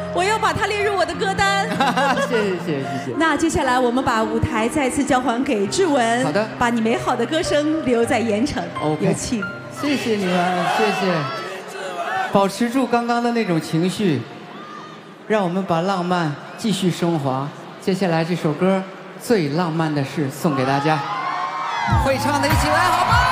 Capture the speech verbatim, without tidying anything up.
我要把它列入我的歌单。 谢谢谢谢谢谢。 那接下来我们把舞台再次交还给志文。 好的， 把你美好的歌声留在盐城。 OK， 有请。 谢谢你们，谢谢。保持住刚刚的那种情绪，让我们把浪漫继续升华。接下来这首歌《最浪漫的事》送给大家，会唱的一起来好吗？